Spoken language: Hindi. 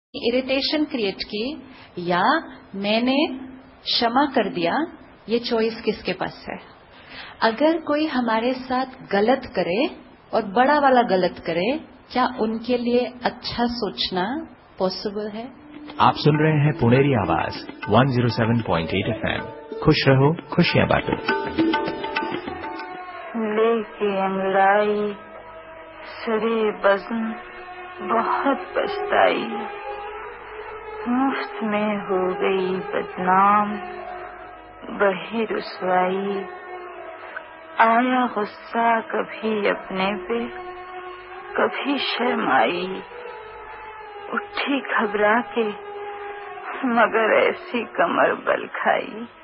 इरिटेशन क्रिएट की या मैंने क्षमा कर दिया, ये चॉइस किसके पास है? अगर कोई हमारे साथ गलत करे और बड़ा वाला गलत करे, क्या उनके लिए अच्छा सोचना पॉसिबल है? आप सुन रहे हैं पुणेरी आवाज 107.8 FM। खुश रहो, खुशियां बांटो। लेके अंगड़ाई सरे बज़्म बहुत पछताई, मुफ्त में हो गई बदनाम बढ़ी रुसवाई। आया गुस्सा कभी अपने पे कभी शर्म आई, उठी घबरा के मगर ऐसी कमर बल खाई।